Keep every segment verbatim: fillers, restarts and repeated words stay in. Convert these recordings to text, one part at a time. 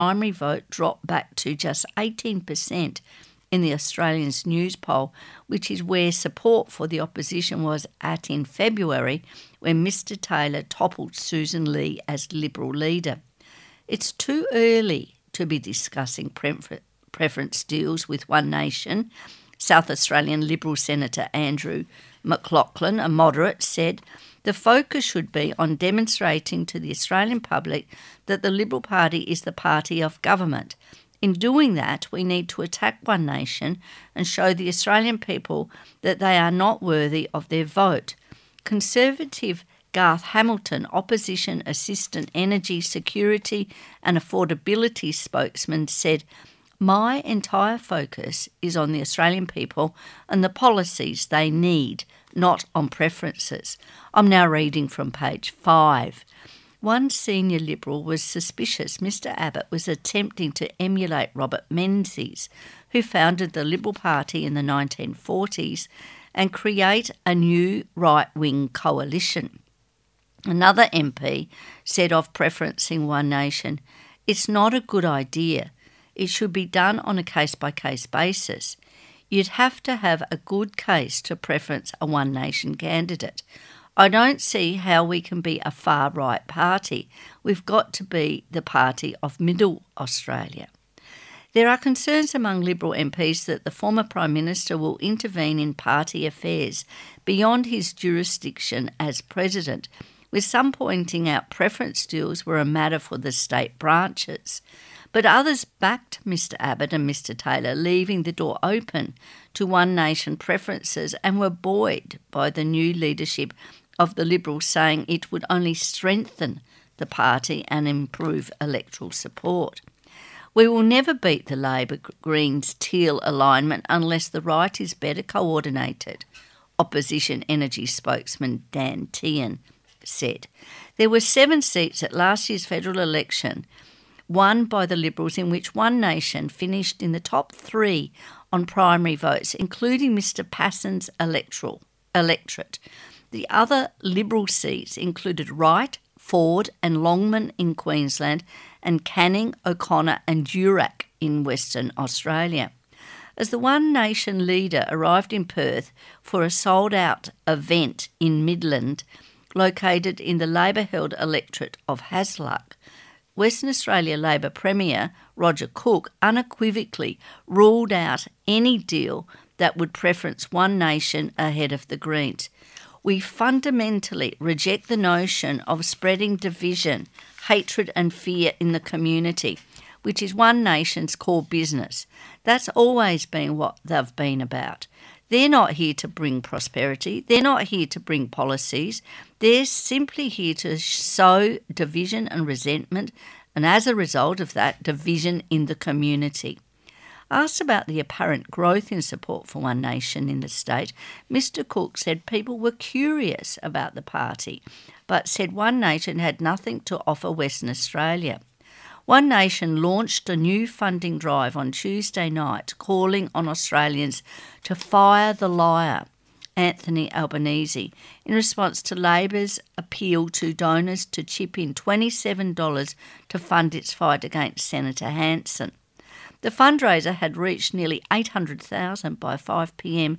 primary vote dropped back to just eighteen percent in the Australian's News poll, which is where support for the opposition was at in February when Mister Taylor toppled Susan Lee as Liberal leader. It's too early to be discussing prefer- preference deals with One Nation, South Australian Liberal Senator Andrew McLaughlin, a moderate, said. The focus should be on demonstrating to the Australian public that the Liberal Party is the party of government. In doing that, we need to attack One Nation and show the Australian people that they are not worthy of their vote. Conservative Garth Hamilton, Opposition Assistant Energy Security and Affordability spokesman, said, "My entire focus is on the Australian people and the policies they need, not on preferences." I'm now reading from page five. One senior Liberal was suspicious Mister Abbott was attempting to emulate Robert Menzies, who founded the Liberal Party in the nineteen forties, and create a new right-wing coalition. Another M P said of preferencing One Nation, "It's not a good idea. It should be done on a case-by-case basis. You'd have to have a good case to preference a One Nation candidate. I don't see how we can be a far-right party. We've got to be the party of Middle Australia." There are concerns among Liberal M Ps that the former Prime Minister will intervene in party affairs beyond his jurisdiction as President, with some pointing out preference deals were a matter for the state branches. But others backed Mister Abbott and Mister Taylor, leaving the door open to One Nation preferences, and were buoyed by the new leadership of the Liberals, saying it would only strengthen the party and improve electoral support. We will never beat the Labor Greens Teal alignment unless the right is better coordinated, Opposition Energy spokesman Dan Tehan said. There were seven seats at last year's federal election, won by the Liberals, in which One Nation finished in the top three on primary votes, including Mister Passon's electoral electorate. The other Liberal seats included Wright, Ford and Longman in Queensland, and Canning, O'Connor and Durack in Western Australia. As the One Nation leader arrived in Perth for a sold-out event in Midland, located in the Labor-held electorate of Hasluck, Western Australia Labor Premier Roger Cook unequivocally ruled out any deal that would preference One Nation ahead of the Greens. "We fundamentally reject the notion of spreading division, hatred and fear in the community, which is One Nation's core business. That's always been what they've been about. They're not here to bring prosperity. They're not here to bring policies. They're simply here to sow division and resentment, and as a result of that, division in the community." Asked about the apparent growth in support for One Nation in the state, Mister Cook said people were curious about the party, but said One Nation had nothing to offer Western Australia. One Nation launched a new funding drive on Tuesday night, calling on Australians to fire the liar, Anthony Albanese, in response to Labor's appeal to donors to chip in twenty-seven dollars to fund its fight against Senator Hanson. The fundraiser had reached nearly eight hundred thousand by five p.m.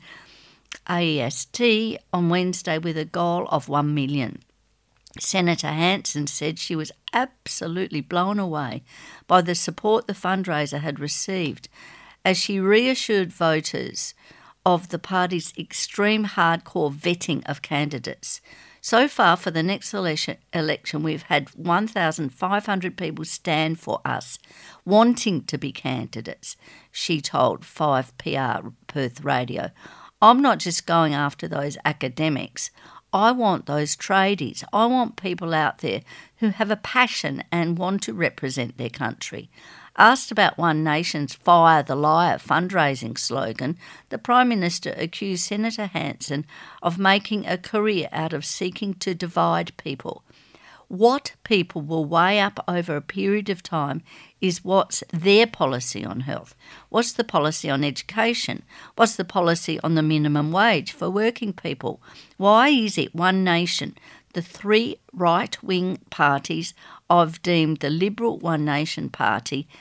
A E S T on Wednesday, with a goal of one million. Senator Hanson said she was absolutely blown away by the support the fundraiser had received, as she reassured voters of the party's extreme hardcore vetting of candidates. So far, for the next election, election we've had one thousand five hundred people stand for us, wanting to be candidates, she told five P R Perth Radio. "I'm not just going after those academics. I want those tradies. I want people out there who have a passion and want to represent their country." Asked about One Nation's Fire the Liar fundraising slogan, the Prime Minister accused Senator Hanson of making a career out of seeking to divide people. What people will weigh up over a period of time is what's their policy on health, what's the policy on education, what's the policy on the minimum wage for working people. Why is it One Nation the three right-wing parties I've deemed the Liberal One Nation Party